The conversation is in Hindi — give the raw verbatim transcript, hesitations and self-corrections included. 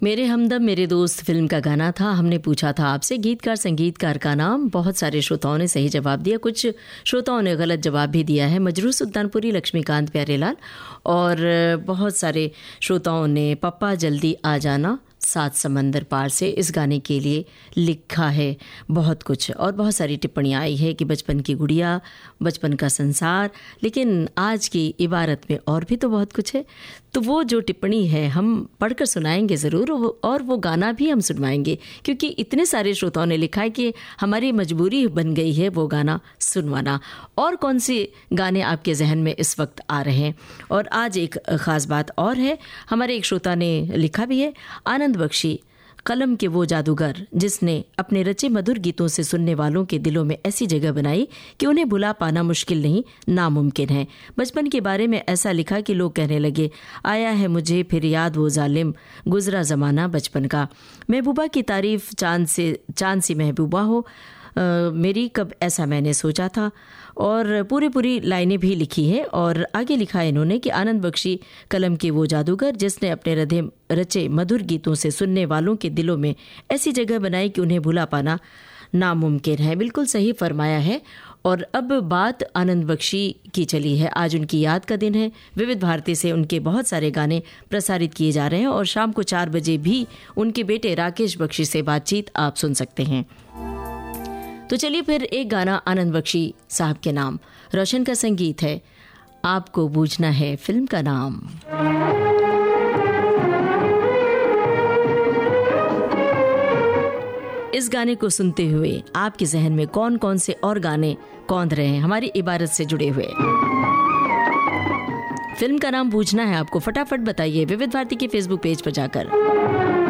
मेरे हमदम मेरे दोस्त फिल्म का गाना था। हमने पूछा था आपसे गीतकार संगीतकार का नाम। बहुत सारे श्रोताओं ने सही जवाब दिया, कुछ श्रोताओं ने गलत जवाब भी दिया है। मजरू सुल्तानपुरी, लक्ष्मीकांत प्यारेलाल और बहुत सारे श्रोताओं ने पप्पा जल्दी आ जाना सात समंदर पार से इस गाने के लिए लिखा है बहुत कुछ। और बहुत सारी टिप्पणियाँ आई है कि बचपन की गुड़िया, बचपन का संसार, लेकिन आज की इबारत में और भी तो बहुत कुछ है। तो वो जो टिप्पणी है हम पढ़कर सुनाएंगे ज़रूर, और वो गाना भी हम सुनवाएंगे क्योंकि इतने सारे श्रोताओं ने लिखा है कि हमारी मजबूरी बन गई है वो गाना सुनवाना। और कौन से गाने आपके जहन में इस वक्त आ रहे हैं? और आज एक ख़ास बात और है, हमारे एक श्रोता ने लिखा भी है, आनंद बख्शी कलम के वो जादूगर जिसने अपने रचे मधुर गीतों से सुनने वालों के दिलों में ऐसी जगह बनाई कि उन्हें भुला पाना मुश्किल नहीं, नामुमकिन है। बचपन के बारे में ऐसा लिखा कि लोग कहने लगे, आया है मुझे फिर याद वो जालिम गुजरा ज़माना बचपन का। महबूबा की तारीफ़ चांद से चांद सी महबूबा हो, आ, मेरी कब ऐसा मैंने सोचा था। और पूरी पूरी लाइनें भी लिखी है। और आगे लिखा है इन्होंने कि आनंद बख्शी कलम के वो जादूगर जिसने अपने रधे रचे मधुर गीतों से सुनने वालों के दिलों में ऐसी जगह बनाई कि उन्हें भुला पाना नामुमकिन है। बिल्कुल सही फरमाया है। और अब बात आनंद बख्शी की चली है, आज उनकी याद का दिन है। विविध भारती से उनके बहुत सारे गाने प्रसारित किए जा रहे हैं और शाम को चार बजे भी उनके बेटे राकेश बख्शी से बातचीत आप सुन सकते हैं। तो चलिए फिर एक गाना आनंद बख्शी साहब के नाम, रोशन का संगीत है, आपको बूझना है फिल्म का नाम। इस गाने को सुनते हुए आपके जहन में कौन कौन से और गाने कौंध रहे हैं हमारी इबारत से जुड़े हुए? फिल्म का नाम बूझना है आपको, फटाफट बताइए विविध भारती के फेसबुक पेज पर जाकर।